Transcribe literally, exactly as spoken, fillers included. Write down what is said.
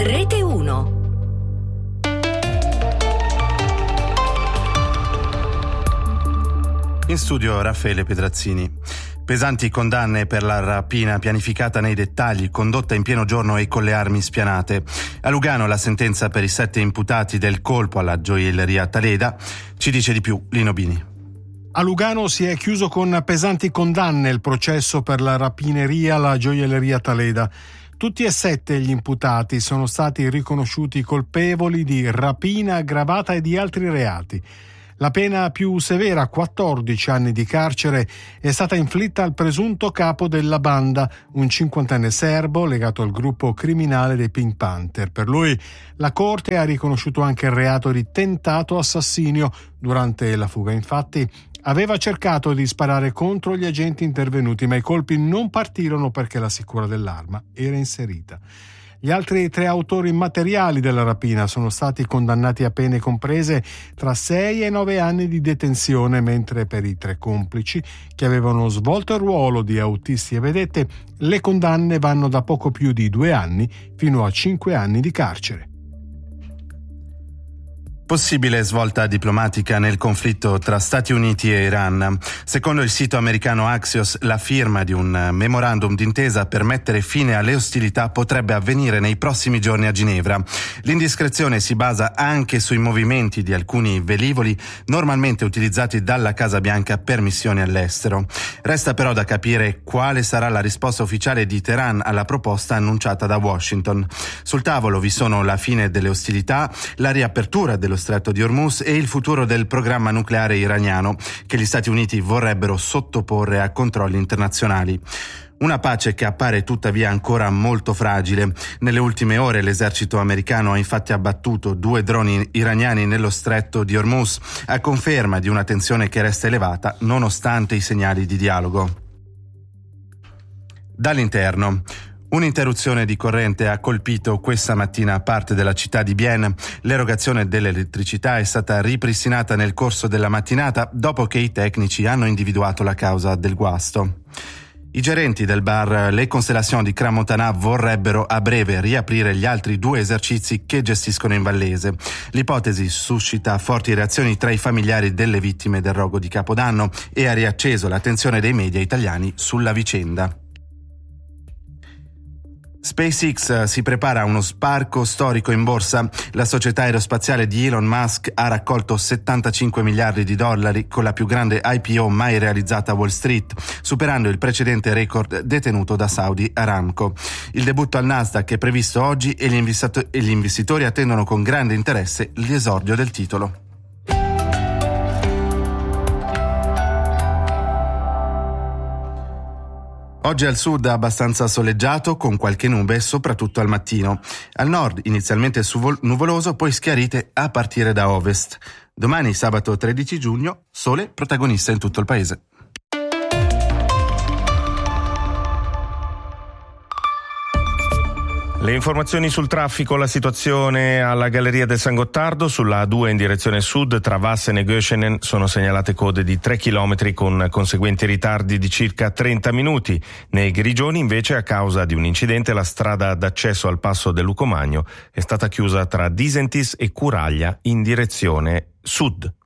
Rete uno. In studio Raffaele Pedrazzini. Pesanti condanne per la rapina pianificata nei dettagli, condotta in pieno giorno e con le armi spianate. A Lugano la sentenza per i sette imputati del colpo alla gioielleria Taleda. Ci dice di più Lino Bini. A Lugano si è chiuso con pesanti condanne il processo per la rapineria alla gioielleria Taleda. Tutti e sette gli imputati sono stati riconosciuti colpevoli di rapina aggravata e di altri reati. La pena più severa, quattordici anni di carcere, è stata inflitta al presunto capo della banda, un cinquantenne serbo legato al gruppo criminale dei Pink Panther. Per lui la Corte ha riconosciuto anche il reato di tentato assassinio. Durante la fuga, infatti, aveva cercato di sparare contro gli agenti intervenuti, ma i colpi non partirono perché la sicura dell'arma era inserita. Gli altri tre autori materiali della rapina sono stati condannati a pene comprese tra sei e nove anni di detenzione, mentre per i tre complici, che avevano svolto il ruolo di autisti e vedette, le condanne vanno da poco più di due anni fino a cinque anni di carcere. Possibile svolta diplomatica nel conflitto tra Stati Uniti e Iran. Secondo il sito americano Axios, la firma di un memorandum d'intesa per mettere fine alle ostilità potrebbe avvenire nei prossimi giorni a Ginevra. L'indiscrezione si basa anche sui movimenti di alcuni velivoli normalmente utilizzati dalla Casa Bianca per missioni all'estero. Resta però da capire quale sarà la risposta ufficiale di Teheran alla proposta annunciata da Washington. Sul tavolo vi sono la fine delle ostilità, la riapertura dello Stretto di Hormuz e il futuro del programma nucleare iraniano, che gli Stati Uniti vorrebbero sottoporre a controlli internazionali. Una pace che appare tuttavia ancora molto fragile. Nelle ultime ore l'esercito americano ha infatti abbattuto due droni iraniani nello Stretto di Hormuz, a conferma di una tensione che resta elevata nonostante i segnali di dialogo. Dall'interno. Un'interruzione di corrente ha colpito questa mattina parte della città di Bienne. L'erogazione dell'elettricità è stata ripristinata nel corso della mattinata dopo che i tecnici hanno individuato la causa del guasto. I gerenti del bar Le Constellations di Crans-Montana vorrebbero a breve riaprire gli altri due esercizi che gestiscono in Vallese. L'ipotesi suscita forti reazioni tra i familiari delle vittime del rogo di Capodanno e ha riacceso l'attenzione dei media italiani sulla vicenda. SpaceX si prepara a uno sbarco storico in borsa. La società aerospaziale di Elon Musk ha raccolto settantacinque miliardi di dollari con la più grande I P O mai realizzata a Wall Street, superando il precedente record detenuto da Saudi Aramco. Il debutto al Nasdaq è previsto oggi e gli investito- e gli investitori attendono con grande interesse l'esordio del titolo. Oggi al sud abbastanza soleggiato, con qualche nube, soprattutto al mattino. Al nord inizialmente nuvoloso, poi schiarite a partire da ovest. Domani, sabato tredici giugno, sole protagonista in tutto il paese. Le informazioni sul traffico, la situazione alla Galleria del San Gottardo, sulla A due in direzione sud tra Vassen e Göschenen sono segnalate code di tre chilometri con conseguenti ritardi di circa trenta minuti. Nei Grigioni invece, a causa di un incidente, la strada d'accesso al passo del Lucomagno è stata chiusa tra Disentis e Curaglia in direzione sud.